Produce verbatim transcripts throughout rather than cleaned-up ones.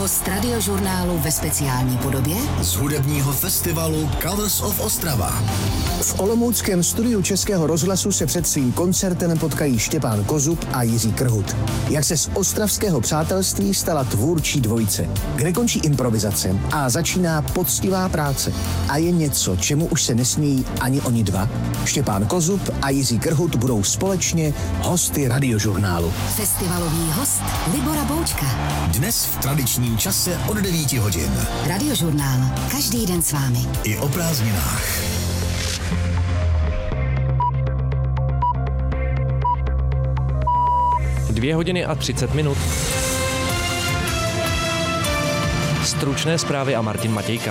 Host Radiožurnálu ve speciální podobě z hudebního festivalu Colors of Ostrava. V olomouckém studiu Českého rozhlasu se před svým koncertem potkají Štěpán Kozub a Jiří Krhut. Jak se z ostravského přátelství stala tvůrčí dvojice, kde končí improvizace a začíná poctivá práce. A je něco, čemu už se nesmějí ani oni dva. Štěpán Kozub a Jiří Krhut budou společně hosty Radiožurnálu. Festivalový host Libora Boučka. Dnes v tradičním čase od devíti hodin. Radiožurnál. Každý den s vámi. I o prázdninách. Dvě hodiny a třicet minut. Stručné zprávy a Martin Matějka.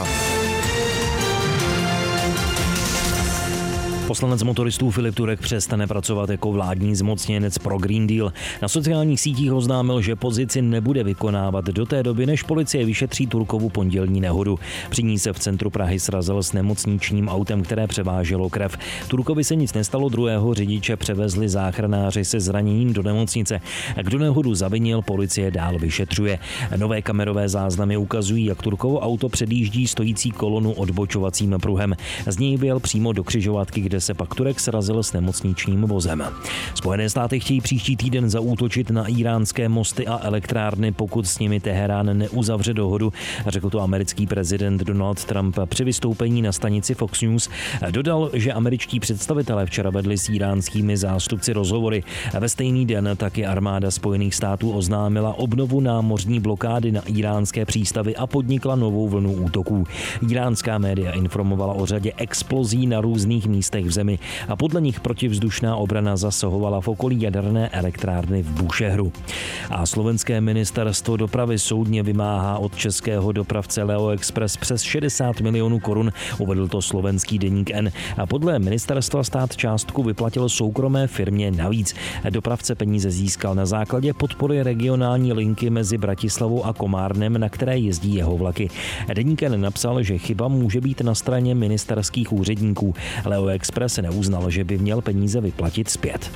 Poslanec motoristů Filip Turek přestane pracovat jako vládní zmocněnec pro Green Deal. Na sociálních sítích oznámil, že pozici nebude vykonávat do té doby, než policie vyšetří Turkovu pondělní nehodu. Při ní se v centru Prahy srazil s nemocničním autem, které převáželo krev. Turkovi se nic nestalo, druhého řidiče převezli záchranáři se zraněním do nemocnice. Kdo nehodu zavinil, policie dál vyšetřuje. Nové kamerové záznamy ukazují, jak Turkovo auto předjíždí stojící kolonu odbočovacím pruhem. Z něj vyjel přímo do křižovatky, kde se pak Turek srazil s nemocničním vozem. Spojené státy chtějí příští týden zaútočit na íránské mosty a elektrárny, pokud s nimi Teherán neuzavře dohodu, řekl to americký prezident Donald Trump při vystoupení na stanici Fox News. Dodal, že američtí představitelé včera vedli s íránskými zástupci rozhovory. Ve stejný den taky armáda Spojených států oznámila obnovu námořní blokády na íránské přístavy a podnikla novou vlnu útoků. Iránská média informovala o řadě explozí na různých místech v zemi a podle nich protivzdušná obrana zasahovala v okolí jaderné elektrárny v Búšehru. A slovenské ministerstvo dopravy soudně vymáhá od českého dopravce Leo Express přes šedesát milionů korun, uvedl to slovenský deník N. A podle ministerstva stát částku vyplatil soukromé firmě navíc. Dopravce peníze získal na základě podpory regionální linky mezi Bratislavou a Komárnem, na které jezdí jeho vlaky. Deník N napsal, že chyba může být na straně ministerských úředníků. Leo Express se neuznal, že by měl peníze vyplatit zpět.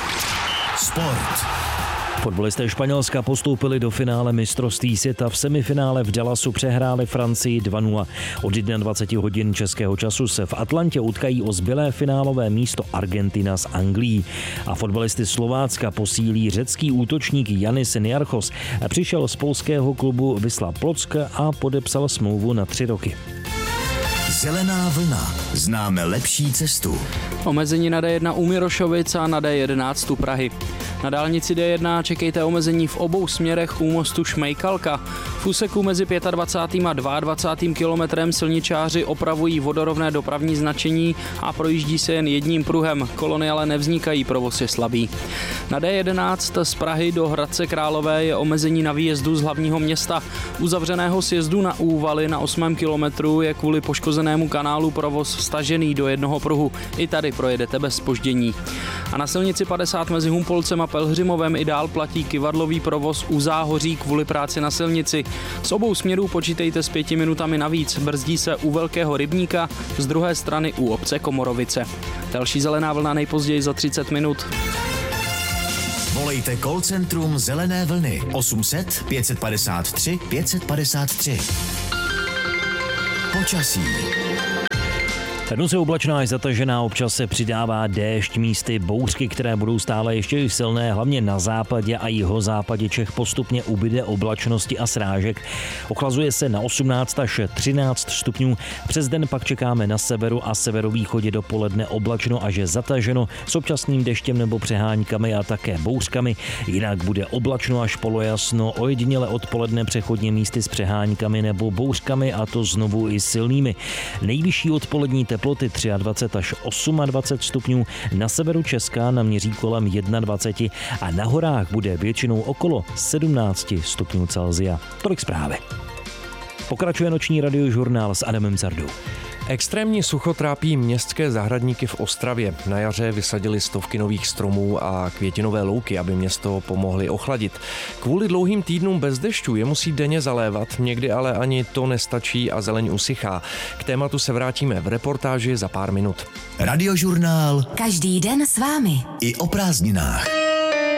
Sport. Fotbalisté Španělska postoupili do finále mistrovství světa. V semifinále v Dallasu přehráli Francii dva nula. Od dvacet jedna hodin českého času se v Atlantě utkají o zbylé finálové místo Argentina s Anglií. A fotbalisty Slovácka posílí řecký útočník Janis Niarchos. Přišel z polského klubu Wisla Plock a podepsal smlouvu na tři roky. Zelená vlna. Známe lepší cestu. Omezení na D jedna u Mirošovic a na D jedenáct u Prahy. Na dálnici D jedna čekejte omezení v obou směrech u mostu Šmejkalka. V úseku mezi dvacátým pátým a dvacátým druhým kilometrem silničáři opravují vodorovné dopravní značení a projíždí se jen jedním pruhem. Kolony ale nevznikají, provoz je slabý. Na D jedenáct z Prahy do Hradce Králové je omezení na výjezdu z hlavního města. Uzavřeného sjezdu na Úvaly na osmém kilometru je kvůli poškozenému kanálu provoz stažený do jednoho pruhu. I tady projedete bez zpoždění. A na silnici padesát mezi Humpolcem a Pelhřimovem i dál platí kyvadlový provoz u Záhoří kvůli práci na silnici. Z obou směrů počítejte s pěti minutami navíc. Brzdí se u Velkého Rybníka, z druhé strany u obce Komorovice. Další zelená vlna nejpozději za třicet minut. Volejte call centrum Zelené vlny osm set pět padesát tři pět padesát tři. Počasí. Dnes je oblačná i zatažená, občas se přidává déšť, místy bouřky, které budou stále ještě silné, hlavně na západě a jihozápadě Čech postupně ubyde oblačnosti a srážek. Ochlazuje se na osmnáct až třináct stupňů, přes den pak čekáme na severu a severovýchodě dopoledne oblačno až zataženo s občasným deštěm nebo přeháňkami a také bouřkami. Jinak bude oblačno až polojasno, ojediněle odpoledne přechodně místy s přeháňkami nebo bouřkami, a to znovu i silnými. Nejvyšší odpolední teploty dvacet tři až dvacet osm stupňů, na severu Česka naměří kolem dvacet jedna a na horách bude většinou okolo sedmnáct stupňů Celsia. Tolik zprávy. Pokračuje noční radiožurnál s Adamem Zardou. Extrémní sucho trápí městské zahradníky v Ostravě. Na jaře vysadili stovky nových stromů a květinové louky, aby město pomohli ochladit. Kvůli dlouhým týdnům bez dešťů je musí denně zalévat, někdy ale ani to nestačí a zeleň usychá. K tématu se vrátíme v reportáži za pár minut. Radiožurnál. Každý den s vámi. I o prázdninách.